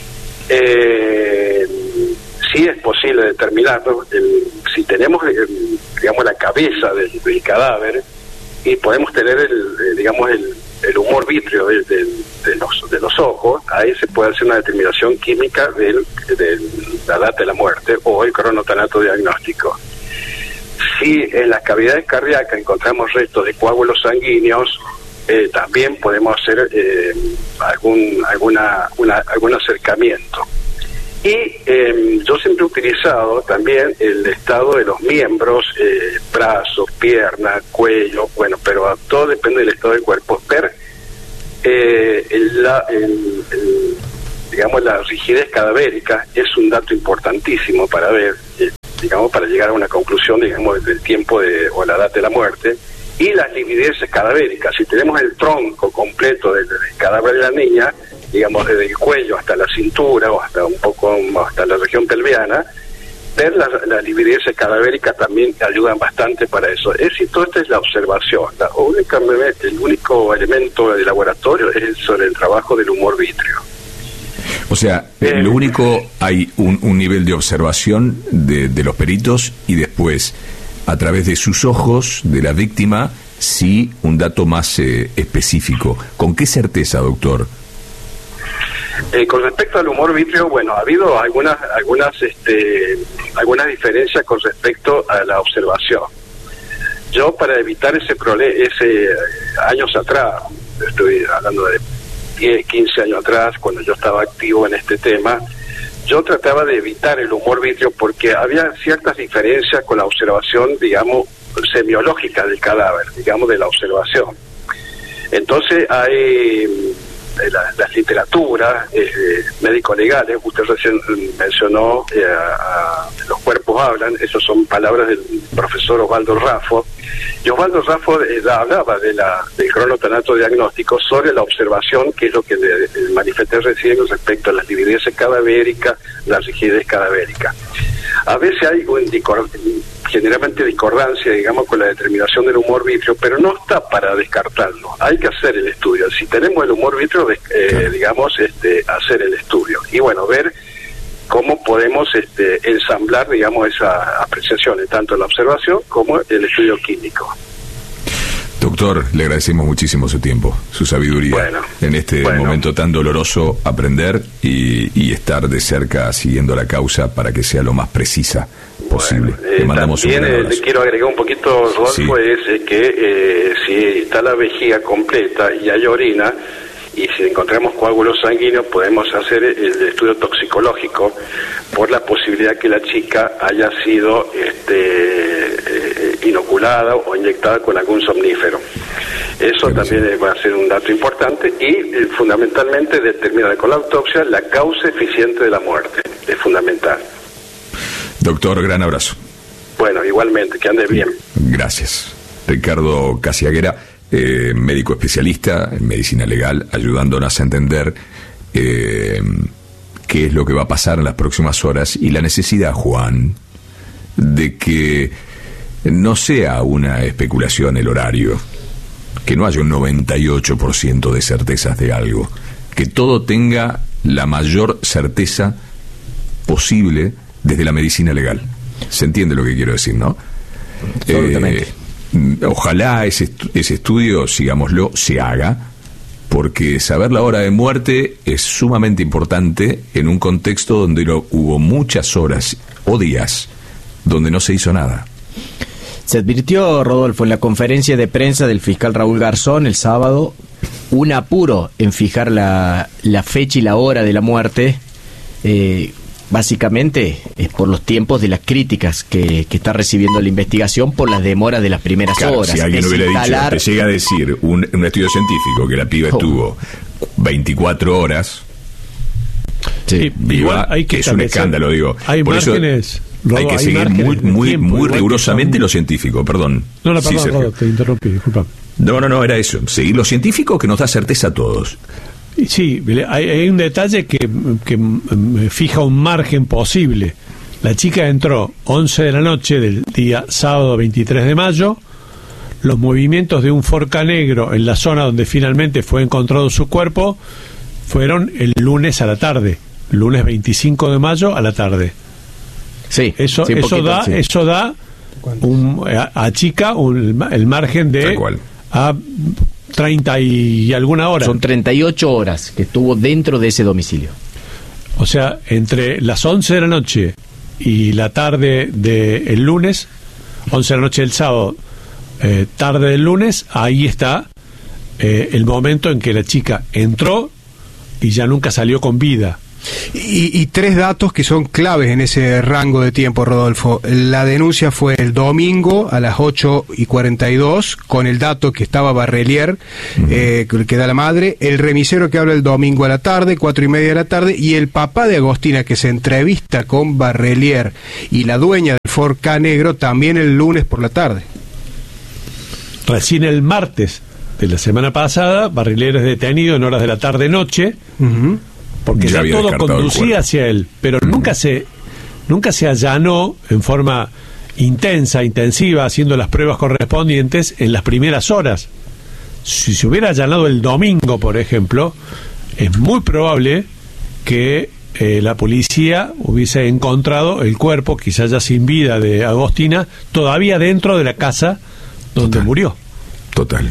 sí es posible determinarlo. Si tenemos, la cabeza del cadáver, y podemos tener el humor vítreo de los ojos, ahí se puede hacer una determinación química de la data de la muerte o el cronotanato diagnóstico. Si en las cavidades cardíacas encontramos restos de coágulos sanguíneos, también podemos hacer algún acercamiento. Y yo siempre he utilizado también el estado de los miembros, brazos, piernas, cuello, bueno, pero todo depende del estado del cuerpo. Ver digamos, la rigidez cadavérica es un dato importantísimo para ver, digamos, para llegar a una conclusión, digamos, del tiempo o la edad de la muerte. Y las livideces cadavéricas, si tenemos el tronco completo del cadáver de la niña, digamos, desde el cuello hasta la cintura o hasta un poco hasta la región pelviana, ver las livideces cadavéricas también ayudan bastante para eso. Todo esto es la observación. El único elemento de laboratorio es sobre el trabajo del humor vítreo. O sea, lo único, hay un nivel de observación de los peritos y después, a través de sus ojos, de la víctima, sí, un dato más específico. ¿Con qué certeza, doctor? Con respecto al humor vítreo, bueno, ha habido algunas diferencias con respecto a la observación. Yo, para evitar ese años atrás, estoy hablando de 10, 15 años atrás, cuando yo estaba activo en este tema, yo trataba de evitar el humor vítreo porque había ciertas diferencias con la observación, digamos, semiológica del cadáver, digamos, de la observación. Entonces hay las literaturas médico-legales, usted recién mencionó, los cuerpos hablan, esas son palabras del profesor Osvaldo Raffo, y Osvaldo Raffo hablaba del cronotanato diagnóstico sobre la observación, que es lo que le manifesté recién respecto a las livideces cadavéricas, la rigidez cadavérica. A veces hay generalmente discordancia, digamos, con la determinación del humor vítreo, pero no está para descartarlo. Hay que hacer el estudio. Si tenemos el humor vítreo, digamos, hacer el estudio. Y bueno, ver cómo podemos ensamblar, digamos, esas apreciaciones, tanto en la observación como el estudio clínico. Doctor, le agradecemos muchísimo su tiempo, su sabiduría en este momento tan doloroso, aprender y estar de cerca siguiendo la causa para que sea lo más precisa posible. Le mandamos un gran abrazo. Le quiero agregar un poquito, Rodolfo, sí. Es que si está la vejiga completa y hay orina, y si encontramos coágulos sanguíneos, podemos hacer el estudio toxicológico por la posibilidad que la chica haya sido inoculada o inyectada con algún somnífero. Eso también va a ser un dato importante y fundamentalmente determinar con la autopsia la causa eficiente de la muerte. Es fundamental. Doctor, gran abrazo. Bueno, igualmente, que ande bien. Gracias. Ricardo Casiaguera, médico especialista en medicina legal, ayudándonos a entender qué es lo que va a pasar en las próximas horas y la necesidad, Juan, de que no sea una especulación el horario, que no haya un 98% de certezas de algo, que todo tenga la mayor certeza posible desde la medicina legal. ¿Se entiende lo que quiero decir, no? Absolutamente. Ojalá ese estudio, sigámoslo, se haga, porque saber la hora de muerte es sumamente importante en un contexto donde hubo muchas horas o días donde no se hizo nada. Se advirtió, Rodolfo, en la conferencia de prensa del fiscal Raúl Garzón el sábado, un apuro en fijar la fecha y la hora de la muerte. Básicamente es por los tiempos de las críticas que está recibiendo la investigación por las demoras de las primeras horas. Si alguien hubiera dicho, te llega a decir un estudio científico que la piba estuvo 24 horas, sí, igual hay que es un escándalo, digo. Hay por márgenes, eso hay que seguir muy rigurosamente lo científico, perdón. No, perdón, te interrumpí, disculpa. No, era eso, seguir lo científico que nos da certeza a todos. Sí, hay un detalle que fija un margen posible. La chica entró 11 de la noche del día sábado 23 de mayo. Los movimientos de un Forca negro en la zona donde finalmente fue encontrado su cuerpo fueron el lunes a la tarde, lunes 25 de mayo a la tarde. Sí, eso da a chica el margen de a 30 y alguna hora. Son 38 horas que estuvo dentro de ese domicilio. O sea, entre las 11 de la noche y la tarde del lunes 11 de la noche del sábado, tarde del lunes, ahí está el momento en que la chica entró y ya nunca salió con vida. Y tres datos que son claves en ese rango de tiempo, Rodolfo. La denuncia fue el domingo a las 8:42, con el dato que estaba Barrelier, que da la madre, el remisero que habla el domingo a la tarde, 4:30 de la tarde, y el papá de Agostina que se entrevista con Barrelier y la dueña del Ford K negro también el lunes por la tarde. Recién el martes de la semana pasada, Barrelier es detenido en horas de la tarde-noche, porque ya todo conducía hacia él, pero nunca se allanó en forma intensiva, haciendo las pruebas correspondientes en las primeras horas. Si se hubiera allanado el domingo, por ejemplo, es muy probable que la policía hubiese encontrado el cuerpo, quizás ya sin vida, de Agostina, todavía dentro de la casa donde murió. Total.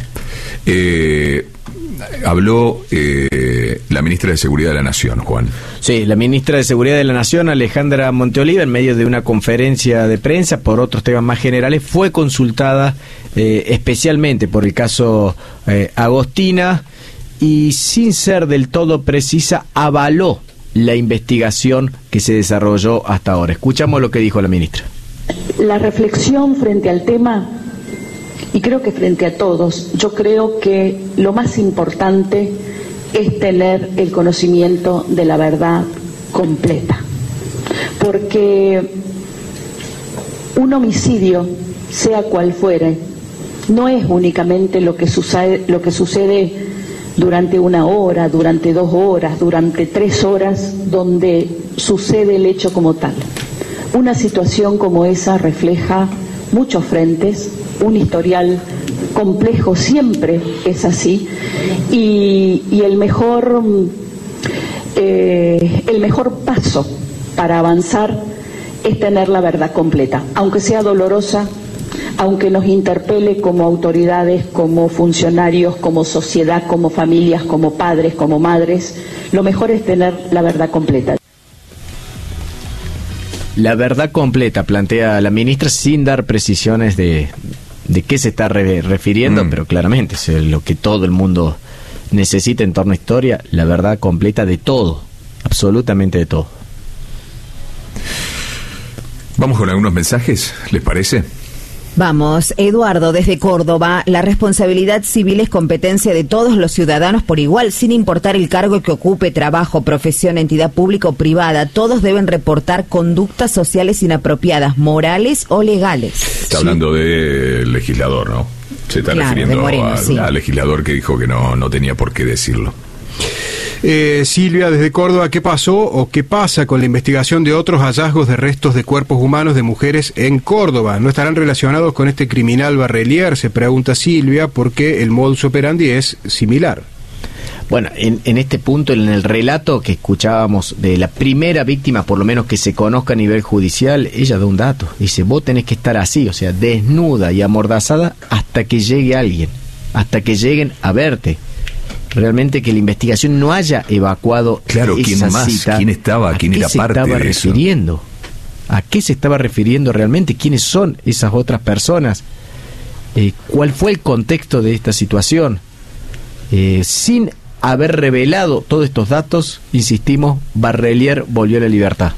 Habló la ministra de Seguridad de la Nación, Juan. Sí, la ministra de Seguridad de la Nación, Alejandra Monteoliva, en medio de una conferencia de prensa por otros temas más generales, fue consultada especialmente por el caso Agostina y, sin ser del todo precisa, avaló la investigación que se desarrolló hasta ahora. Escuchamos lo que dijo la ministra. La reflexión frente al tema, y creo que frente a todos, yo creo que lo más importante es tener el conocimiento de la verdad completa. Porque un homicidio, sea cual fuere, no es únicamente lo que sucede durante 1 hora, durante 2 horas, durante 3 horas, donde sucede el hecho como tal. Una situación como esa refleja muchos frentes, un historial complejo, siempre es así, y el mejor paso para avanzar es tener la verdad completa, aunque sea dolorosa, aunque nos interpele como autoridades, como funcionarios, como sociedad, como familias, como padres, como madres. Lo mejor es tener la verdad completa. La verdad completa, plantea la ministra, sin dar precisiones de qué se está refiriendo, pero claramente es lo que todo el mundo necesita en torno a historia, la verdad completa de todo, absolutamente de todo. Vamos con algunos mensajes, ¿les parece? Vamos, Eduardo, desde Córdoba, la responsabilidad civil es competencia de todos los ciudadanos por igual, sin importar el cargo que ocupe, trabajo, profesión, entidad pública o privada. Todos deben reportar conductas sociales inapropiadas, morales o legales. Está hablando del legislador, ¿no? Se está refiriendo Moreno, al legislador que dijo que no tenía por qué decirlo. Silvia, desde Córdoba, ¿qué pasó o qué pasa con la investigación de otros hallazgos de restos de cuerpos humanos de mujeres en Córdoba? ¿No estarán relacionados con este criminal Barrelier? Se pregunta Silvia, porque el modus operandi es similar. Bueno, en este punto, en el relato que escuchábamos de la primera víctima, por lo menos que se conozca a nivel judicial, ella da un dato. Dice, vos tenés que estar así, o sea, desnuda y amordazada hasta que llegue alguien, hasta que lleguen a verte. Realmente que la investigación no haya evacuado ¿quién esa más? cita. ¿Quién estaba? ¿Quién era parte de eso? ¿A qué se estaba refiriendo realmente? ¿Quiénes son esas otras personas? ¿Cuál fue el contexto de esta situación? Sin haber revelado todos estos datos, insistimos, Barrelier volvió a la libertad.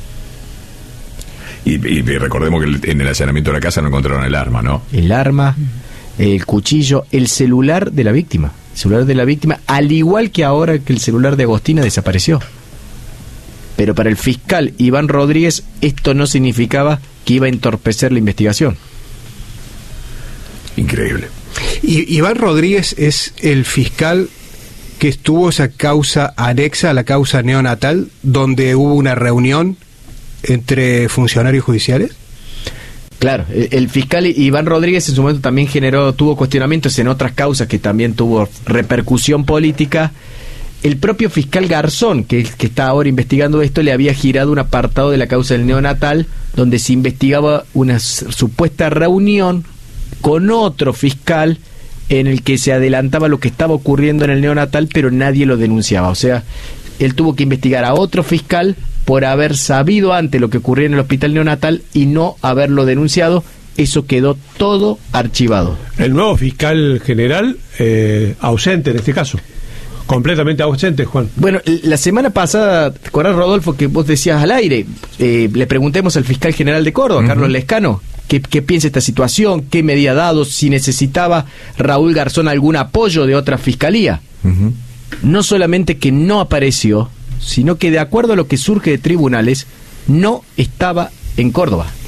Y recordemos que en el allanamiento de la casa no encontraron el arma, ¿no? El arma, el cuchillo, el celular de la víctima. El celular de la víctima, al igual que ahora que el celular de Agostina desapareció. Pero para el fiscal Iván Rodríguez esto no significaba que iba a entorpecer la investigación. Increíble. Iván Rodríguez es el fiscal que estuvo esa causa anexa a la causa neonatal, donde hubo una reunión entre funcionarios judiciales. Claro, el fiscal Iván Rodríguez en su momento también tuvo cuestionamientos en otras causas que también tuvo repercusión política. El propio fiscal Garzón, que está ahora investigando esto, le había girado un apartado de la causa del neonatal donde se investigaba una supuesta reunión con otro fiscal en el que se adelantaba lo que estaba ocurriendo en el neonatal, pero nadie lo denunciaba. O sea, él tuvo que investigar a otro fiscal por haber sabido antes lo que ocurría en el hospital neonatal y no haberlo denunciado, eso quedó todo archivado. El nuevo fiscal general, ausente en este caso. Completamente ausente, Juan. Bueno, la semana pasada, ¿te acordás, Rodolfo, que vos decías al aire? Le preguntemos al fiscal general de Córdoba, Carlos Lescano, qué piensa esta situación, qué medida ha dado, si necesitaba Raúl Garzón algún apoyo de otra fiscalía. No solamente que no apareció, sino que de acuerdo a lo que surge de tribunales, no estaba en Córdoba.